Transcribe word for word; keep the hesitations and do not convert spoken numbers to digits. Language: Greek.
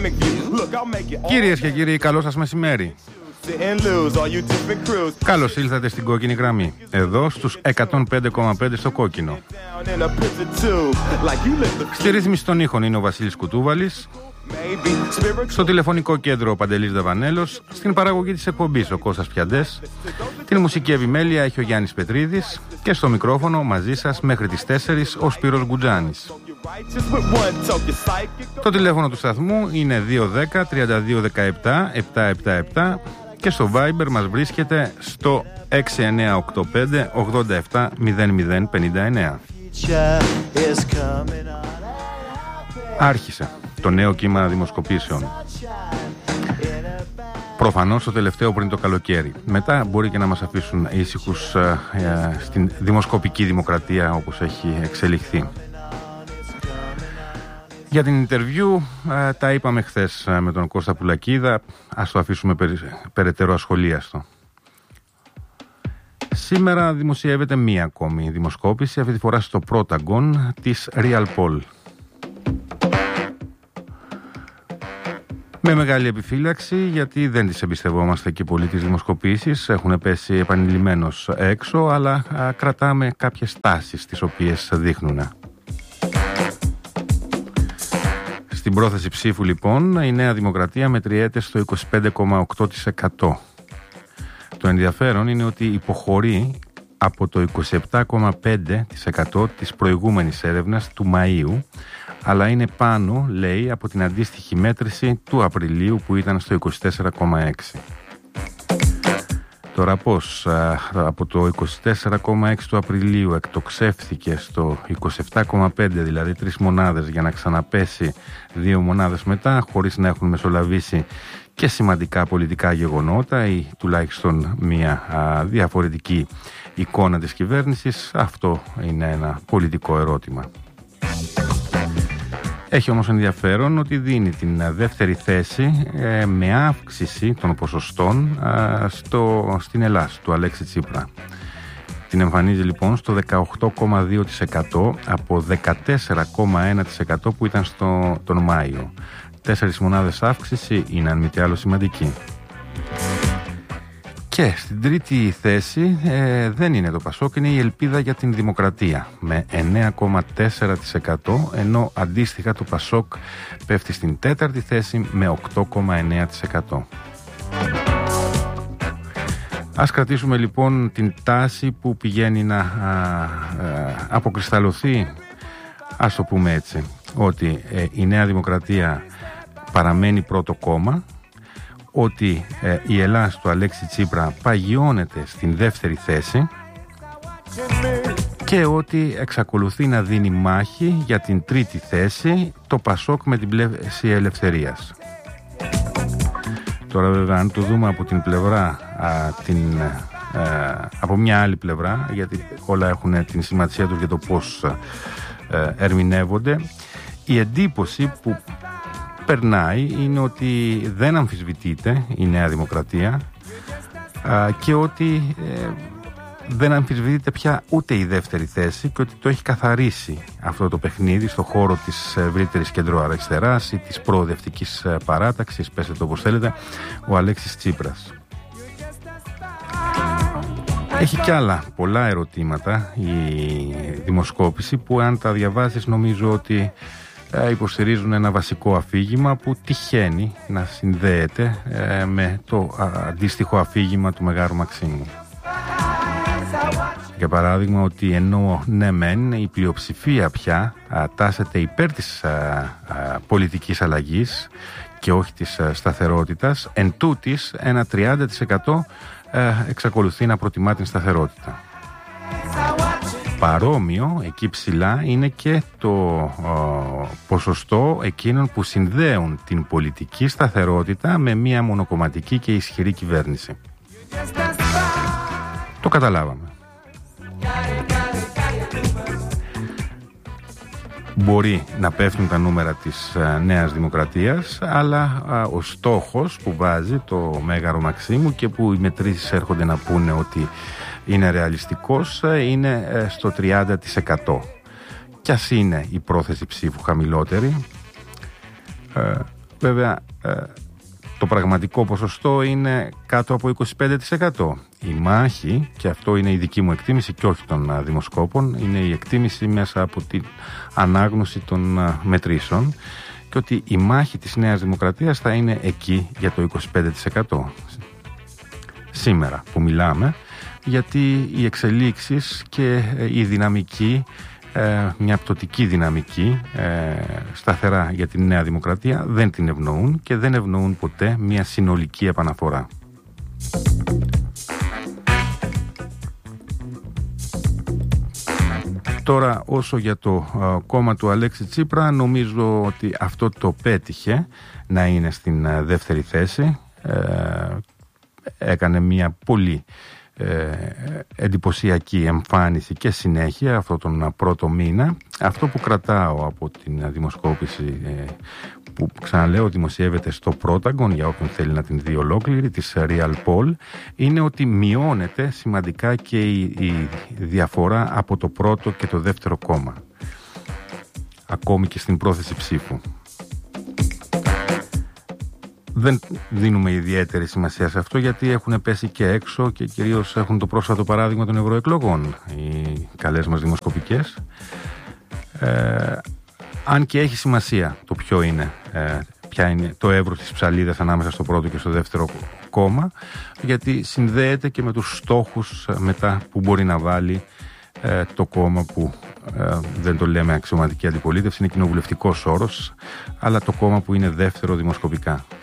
Κυρίες και κύριοι, καλό σας μεσημέρι. Καλώς ήλθατε στην κόκκινη γραμμή, εδώ στους εκατόν πέντε κόμμα πέντε στο κόκκινο. Στη ρύθμιση των ήχων είναι ο Βασίλης Κουτούβαλης. Στο τηλεφωνικό κέντρο ο Παντελής Δαβανέλος. Στην παραγωγή της εκπομπής ο Κώστας Πιαντές. Την μουσική επιμέλεια έχει ο Γιάννης Πετρίδης. Και στο μικρόφωνο μαζί σας μέχρι τις τέσσερις ο Σπύρος Γκουτζάνης. Το τηλέφωνο του σταθμού είναι δύο ένα μηδέν τρία δύο ένα επτά επτά επτά επτά και στο Viber μας βρίσκεται στο έξι εννιά οκτώ πέντε ογδόντα επτά μηδέν μηδέν πενήντα εννέα. Άρχισε το νέο κύμα δημοσκοπήσεων. Προφανώς το τελευταίο πριν το καλοκαίρι. Μετά μπορεί και να μας αφήσουν ήσυχους ε, ε, στην δημοσκοπική δημοκρατία όπως έχει εξελιχθεί. Για την interview ε, τα είπαμε χθες ε, με τον Κώστα Πουλακίδα. Ας το αφήσουμε περι, περαιτέρω ασχολίαστο. Σήμερα δημοσιεύεται μία ακόμη δημοσκόπηση, αυτή τη φορά στο Protagon της Real Poll. Με μεγάλη επιφύλαξη, γιατί δεν τις εμπιστευόμαστε και πολύ τις δημοσκοπήσεις, έχουν πέσει επανειλημμένως έξω, αλλά α, κρατάμε κάποιες τάσεις τις οποίες δείχνουν. Στην πρόθεση ψήφου λοιπόν η Νέα Δημοκρατία μετριέται στο είκοσι πέντε κόμμα οκτώ τοις εκατό. Το ενδιαφέρον είναι ότι υποχωρεί από το είκοσι επτά κόμμα πέντε τοις εκατό της προηγούμενης έρευνας του Μαΐου, αλλά είναι πάνω, λέει, από την αντίστοιχη μέτρηση του Απριλίου που ήταν στο είκοσι τέσσερα κόμμα έξι. Τώρα πώς από το είκοσι τέσσερα κόμμα έξι του Απριλίου εκτοξεύθηκε στο είκοσι επτά κόμμα πέντε, δηλαδή τρεις μονάδες, για να ξαναπέσει δύο μονάδες μετά, χωρίς να έχουν μεσολαβήσει και σημαντικά πολιτικά γεγονότα ή τουλάχιστον μια α, διαφορετική εικόνα της κυβέρνησης, αυτό είναι ένα πολιτικό ερώτημα. Έχει όμως ενδιαφέρον ότι δίνει την δεύτερη θέση ε, με αύξηση των ποσοστών ε, στο, στην Ελλάδα του Αλέξη Τσίπρα. Την εμφανίζει λοιπόν στο δεκαοκτώ κόμμα δύο τοις εκατό από δεκατέσσερα κόμμα ένα τοις εκατό που ήταν στο, τον Μάιο. Τέσσερις μονάδες αύξηση είναι αν μη τι άλλο σημαντική. Και στην τρίτη θέση ε, δεν είναι το Πασόκ, είναι η Ελπίδα για την Δημοκρατία με εννέα κόμμα τέσσερα τοις εκατό, ενώ αντίστοιχα το Πασόκ πέφτει στην τέταρτη θέση με οκτώ κόμμα εννέα τοις εκατό. Ας κρατήσουμε λοιπόν την τάση που πηγαίνει να α, α, αποκρισταλωθεί, ας το πούμε έτσι, ότι ε, η Νέα Δημοκρατία παραμένει πρώτο κόμμα, ότι ε, η Ελλάδα του Αλέξη Τσίπρα παγιώνεται στην δεύτερη θέση και ότι εξακολουθεί να δίνει μάχη για την τρίτη θέση το Πασόκ με την πλεύση Ελευθερίας. Τώρα βέβαια αν το δούμε από την πλευρά α, την, α, από μια άλλη πλευρά, γιατί όλα έχουν την σημασία τους για το πώς α, ερμηνεύονται, η εντύπωση που περνάει είναι ότι δεν αμφισβητείται η Νέα Δημοκρατία α, και ότι ε, δεν αμφισβητείται πια ούτε η δεύτερη θέση και ότι το έχει καθαρίσει αυτό το παιχνίδι στο χώρο της ευρύτερης κεντροαριστεράς ή της προοδευτικής παράταξης, πέστε το όπως θέλετε, ο Αλέξης Τσίπρας. Έχει κι άλλα πολλά ερωτήματα η δημοσκόπηση που αν τα διαβάζεις νομίζω ότι υποστηρίζουν ένα βασικό αφήγημα που τυχαίνει να συνδέεται ε, με το α, αντίστοιχο αφήγημα του Μεγάρου Μαξίμου. Για παράδειγμα ότι ενώ ναι μεν η πλειοψηφία πια α, τάσεται υπέρ της α, α, πολιτικής αλλαγής και όχι της α, σταθερότητας, εν τούτης ένα τριάντα τοις εκατό α, εξακολουθεί να προτιμά την σταθερότητα. Παρόμοιο, εκεί ψηλά, είναι και το ο, ποσοστό εκείνων που συνδέουν την πολιτική σταθερότητα με μια μονοκομματική και ισχυρή κυβέρνηση. Το καταλάβαμε. Μπορεί να πέφτουν τα νούμερα της α, Νέας Δημοκρατίας, αλλά α, ο στόχος που βάζει το Μέγαρο Μαξίμου και που οι μετρήσεις έρχονται να πούνε ότι είναι ρεαλιστικός, είναι στο τριάντα τοις εκατό. Κι ας είναι η πρόθεση ψήφου χαμηλότερη, ε, Βέβαια, το πραγματικό ποσοστό είναι κάτω από είκοσι πέντε τοις εκατό. Η μάχη, και αυτό είναι η δική μου εκτίμηση και όχι των δημοσκόπων, είναι η εκτίμηση μέσα από την ανάγνωση των μετρήσεων, και ότι η μάχη της Νέας Δημοκρατίας θα είναι εκεί για το είκοσι πέντε τοις εκατό. Σήμερα που μιλάμε, γιατί οι εξελίξεις και η δυναμική, μια πτωτική δυναμική σταθερά για την Νέα Δημοκρατία δεν την ευνοούν και δεν ευνοούν ποτέ μια συνολική επαναφορά. Τώρα, όσο για το uh, κόμμα του Αλέξη Τσίπρα, νομίζω ότι αυτό το πέτυχε να είναι στην uh, δεύτερη θέση. Uh, έκανε μια πολύ uh, εντυπωσιακή εμφάνιση και συνέχεια αυτόν τον uh, πρώτο μήνα. Αυτό που κρατάω από την uh, δημοσκόπηση uh, που, ξαναλέω, δημοσιεύεται στο Πρόταγκον, για όποιον θέλει να την δει ολόκληρη, της Real Poll, είναι ότι μειώνεται σημαντικά και η, η διαφορά από το πρώτο και το δεύτερο κόμμα, ακόμη και στην πρόθεση ψήφου. Δεν δίνουμε ιδιαίτερη σημασία σε αυτό, γιατί έχουν πέσει και έξω και κυρίως έχουν το πρόσφατο παράδειγμα των ευρωεκλογών οι καλές μας δημοσκοπικές. Ε, αν και έχει σημασία το ποιο είναι, ε, ποια είναι το εύρος της ψαλίδας ανάμεσα στο πρώτο και στο δεύτερο κόμμα, γιατί συνδέεται και με τους στόχους μετά που μπορεί να βάλει ε, το κόμμα που ε, δεν το λέμε αξιωματική αντιπολίτευση, είναι κοινοβουλευτικός όρος, αλλά το κόμμα που είναι δεύτερο δημοσκοπικά.